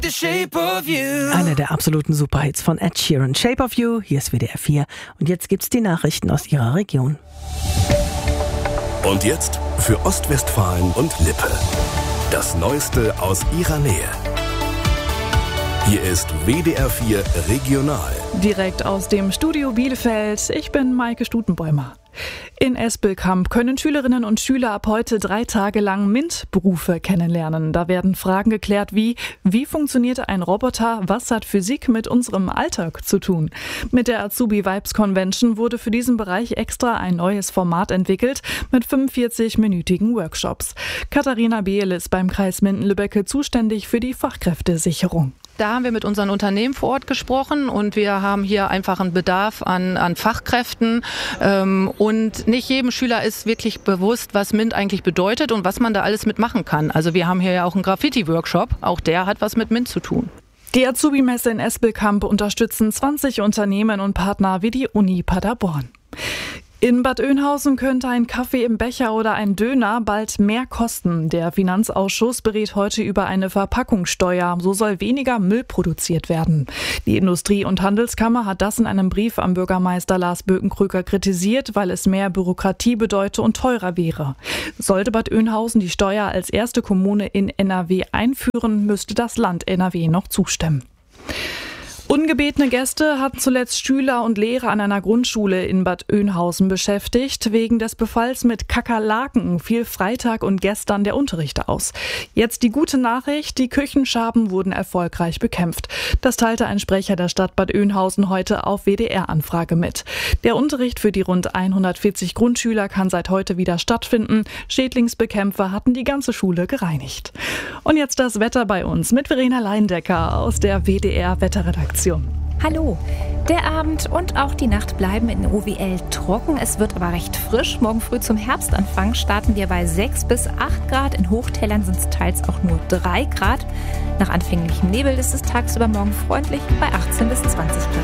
Einer der absoluten Superhits von Ed Sheeran, Shape of You. Hier ist WDR 4 und jetzt gibt's die Nachrichten aus Ihrer Region. Und jetzt für Ostwestfalen und Lippe. Das Neueste aus Ihrer Nähe. Hier ist WDR 4 Regional. Direkt aus dem Studio Bielefeld. Ich bin Maike Stutenbäumer. In Espelkamp können Schülerinnen und Schüler ab heute 3 Tage lang MINT-Berufe kennenlernen. Da werden Fragen geklärt wie funktioniert ein Roboter, was hat Physik mit unserem Alltag zu tun? Mit der Azubi Vibes Convention wurde für diesen Bereich extra ein neues Format entwickelt mit 45-minütigen Workshops. Katharina Behl ist beim Kreis Minden-Lübbecke zuständig für die Fachkräftesicherung. Da haben wir mit unseren Unternehmen vor Ort gesprochen und wir haben hier einfach einen Bedarf an Fachkräften. Und nicht jedem Schüler ist wirklich bewusst, was MINT eigentlich bedeutet und was man da alles mitmachen kann. Also wir haben hier ja auch einen Graffiti-Workshop, auch der hat was mit MINT zu tun. Die Azubi-Messe in Espelkamp unterstützen 20 Unternehmen und Partner wie die Uni Paderborn. In Bad Oeynhausen könnte ein Kaffee im Becher oder ein Döner bald mehr kosten. Der Finanzausschuss berät heute über eine Verpackungssteuer. So soll weniger Müll produziert werden. Die Industrie- und Handelskammer hat das in einem Brief am Bürgermeister Lars Bökenkrüger kritisiert, weil es mehr Bürokratie bedeute und teurer wäre. Sollte Bad Oeynhausen die Steuer als erste Kommune in NRW einführen, müsste das Land NRW noch zustimmen. Ungebetene Gäste hatten zuletzt Schüler und Lehrer an einer Grundschule in Bad Oeynhausen beschäftigt. Wegen des Befalls mit Kakerlaken fiel Freitag und gestern der Unterricht aus. Jetzt die gute Nachricht, die Küchenschaben wurden erfolgreich bekämpft. Das teilte ein Sprecher der Stadt Bad Oeynhausen heute auf WDR-Anfrage mit. Der Unterricht für die rund 140 Grundschüler kann seit heute wieder stattfinden. Schädlingsbekämpfer hatten die ganze Schule gereinigt. Und jetzt das Wetter bei uns mit Verena Leindecker aus der WDR-Wetterredaktion. Hallo. Der Abend und auch die Nacht bleiben in OWL trocken. Es wird aber recht frisch. Morgen früh zum Herbstanfang starten wir bei 6 bis 8 Grad. In Hochtälern sind es teils auch nur 3 Grad. Nach anfänglichem Nebel ist es tagsüber morgen freundlich bei 18 bis 20 Grad.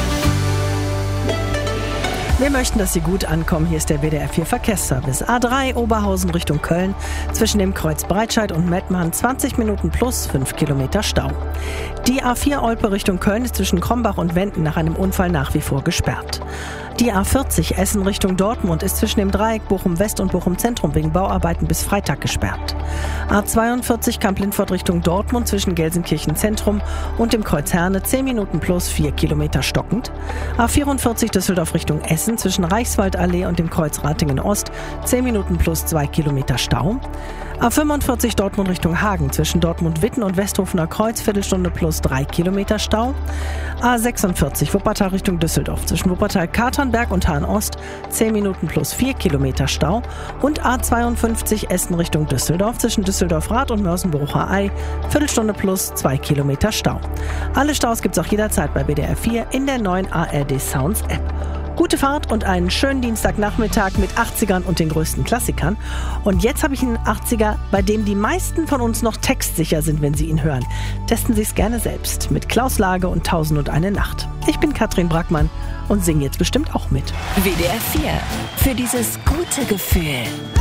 Wir möchten, dass Sie gut ankommen. Hier ist der WDR 4 Verkehrsservice. A3 Oberhausen Richtung Köln. Zwischen dem Kreuz Breitscheid und Mettmann 20 Minuten plus 5 Kilometer Stau. Die A4 Olpe Richtung Köln ist zwischen Krombach und Wenden nach einem Unfall nach wie vor gesperrt. Die A40 Essen Richtung Dortmund ist zwischen dem Dreieck Bochum West und Bochum Zentrum wegen Bauarbeiten bis Freitag gesperrt. A42 Kamp-Lindfort Richtung Dortmund zwischen Gelsenkirchen Zentrum und dem Kreuz Herne 10 Minuten plus 4 Kilometer stockend. A44 Düsseldorf Richtung Essen zwischen Reichswaldallee und dem Kreuz Ratingen Ost 10 Minuten plus 2 Kilometer Stau. A45 Dortmund Richtung Hagen zwischen Dortmund-Witten und Westhofener Kreuz Viertelstunde plus 3 Kilometer Stau. A46 Wuppertal Richtung Düsseldorf zwischen Wuppertal-Katernberg und Hahn-Ost 10 Minuten plus 4 Kilometer Stau. Und A52 Essen Richtung Düsseldorf zwischen Düsseldorf-Rath und Mörsenbrucher Ei Viertelstunde plus 2 Kilometer Stau. Alle Staus gibt's auch jederzeit bei WDR 4 in der neuen ARD Sounds App. Gute Fahrt und einen schönen Dienstagnachmittag mit 80ern und den größten Klassikern. Und jetzt habe ich einen 80er, bei dem die meisten von uns noch textsicher sind, wenn Sie ihn hören. Testen Sie es gerne selbst mit Klaus Lage und 1001 Nacht. Ich bin Katrin Brackmann und singe jetzt bestimmt auch mit. WDR 4. Für dieses gute Gefühl.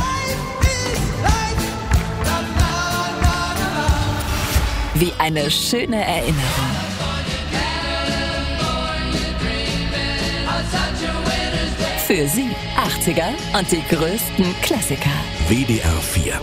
Wie eine schöne Erinnerung. Für Sie 80er und die größten Klassiker. WDR 4.